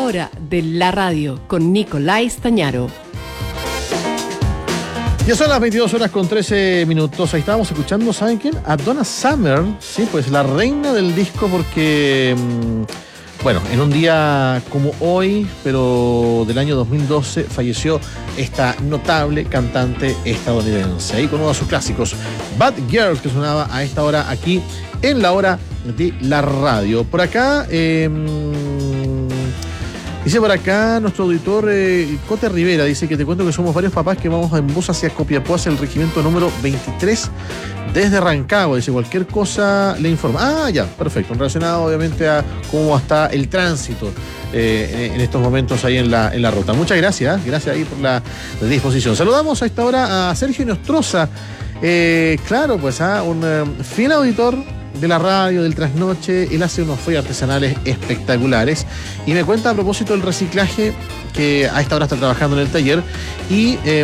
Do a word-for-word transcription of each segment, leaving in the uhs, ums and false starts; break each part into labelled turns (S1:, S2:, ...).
S1: Hora de la radio con Nicolás Stañaro.
S2: Ya son las veintidós horas con trece minutos. Ahí estábamos escuchando, ¿saben quién? A Donna Summer, sí, pues la reina del disco, porque, bueno, en un día como hoy, pero del año dos mil doce, falleció esta notable cantante estadounidense. Ahí con uno de sus clásicos, Bad Girls, que sonaba a esta hora aquí en la hora de la radio. Por acá, eh, dice por acá nuestro auditor eh, Cote Rivera, dice que te cuento que somos varios papás que vamos en bus hacia Copiapó, hacia el regimiento número veintitrés desde Rancagua. Dice cualquier cosa le informa. Ah, ya, perfecto. Relacionado obviamente a cómo está el tránsito eh, en estos momentos ahí en la, en la ruta. Muchas gracias, gracias ahí por la disposición. Saludamos a esta hora a Sergio Nostroza. Eh, claro, pues a un eh, fiel auditor de la radio, del trasnoche. Él hace unos follos artesanales espectaculares y me cuenta a propósito del reciclaje, que a esta hora está trabajando en el taller, y eh,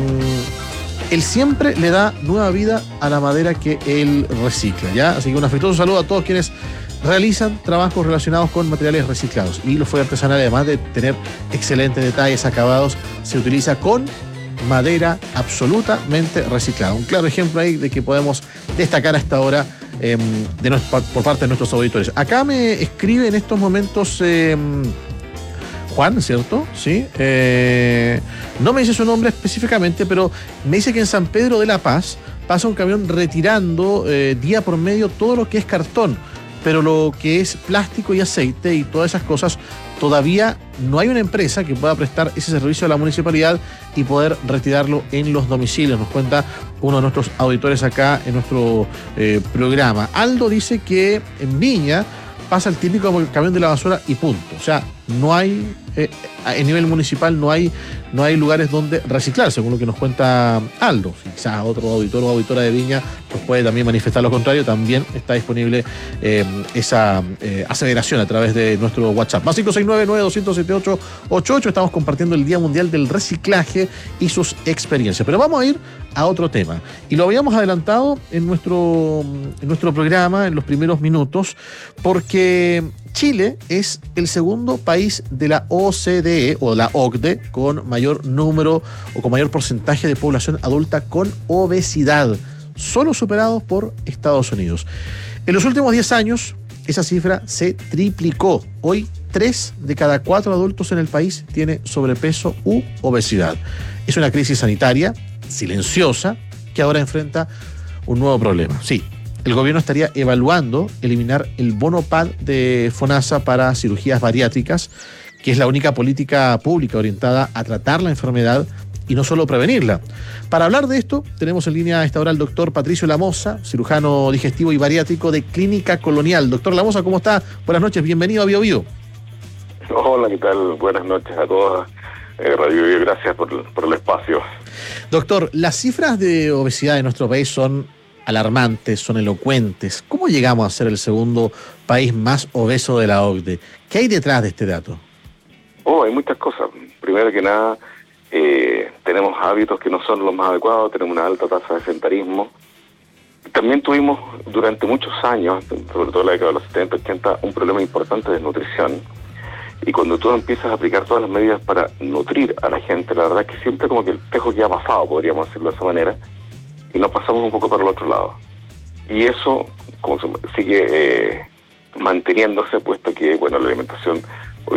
S2: él siempre le da nueva vida a la madera que él recicla, ¿ya? Así que un afectuoso saludo a todos quienes realizan trabajos relacionados con materiales reciclados. Y los follos artesanales, además de tener excelentes detalles, acabados, se utiliza con madera absolutamente reciclada. Un claro ejemplo ahí de que podemos destacar a esta hora eh, de no, por parte de nuestros auditores. Acá me escribe en estos momentos eh, Juan, ¿cierto? Sí. Eh, no me dice su nombre específicamente, pero me dice que en San Pedro de la Paz pasa un camión retirando eh, día por medio todo lo que es cartón, pero lo que es plástico y aceite y todas esas cosas, todavía no hay una empresa que pueda prestar ese servicio a la municipalidad y poder retirarlo en los domicilios. Nos cuenta uno de nuestros auditores acá en nuestro eh, programa. Aldo dice que en Viña pasa el típico camión de la basura y punto. O sea, no hay, eh, a nivel municipal no hay, no hay lugares donde reciclar, según lo que nos cuenta Aldo. Si quizás otro auditor o auditora de Viña pues puede también manifestar lo contrario, también está disponible eh, esa eh, aceleración a través de nuestro WhatsApp. Más cinco seis nueve, nueve dos cero siete, siete ocho ocho ocho. Estamos compartiendo el Día Mundial del Reciclaje y sus experiencias. Pero vamos a ir a otro tema. Y lo habíamos adelantado en nuestro, en nuestro programa, en los primeros minutos, porque Chile es el segundo país de la O C D E o la O C D E con mayor número o con mayor porcentaje de población adulta con obesidad, solo superados por Estados Unidos. En los últimos diez años, esa cifra se triplicó. Hoy, tres de cada cuatro adultos en el país tiene sobrepeso u obesidad. Es una crisis sanitaria silenciosa que ahora enfrenta un nuevo problema. Sí, el gobierno estaría evaluando eliminar el bono P A D de FONASA para cirugías bariátricas, que es la única política pública orientada a tratar la enfermedad y no solo prevenirla. Para hablar de esto, tenemos en línea a esta hora al doctor Patricio Lamosa, cirujano digestivo y bariátrico de Clínica Colonial. Doctor Lamosa, ¿cómo está? Buenas noches, bienvenido a Bio Bio.
S3: Hola, ¿qué tal? Buenas noches a todos. Eh, Radio Bio, gracias por, por el espacio.
S2: Doctor, las cifras de obesidad en nuestro país son alarmantes, son elocuentes. ¿Cómo llegamos a ser el segundo país más obeso de la O C D E? ¿Qué hay detrás de este dato?
S3: Oh, hay muchas cosas. Primero que nada, eh, tenemos hábitos que no son los más adecuados, tenemos una alta tasa de sedentarismo. También tuvimos durante muchos años, sobre todo en la década de los setenta, ochenta, un problema importante de nutrición. Y cuando tú empiezas a aplicar todas las medidas para nutrir a la gente, la verdad es que siempre como que el tejo ya ha pasado, podríamos decirlo de esa manera, y nos pasamos un poco para el otro lado. Y eso como se sigue eh, manteniéndose, puesto que bueno, la alimentación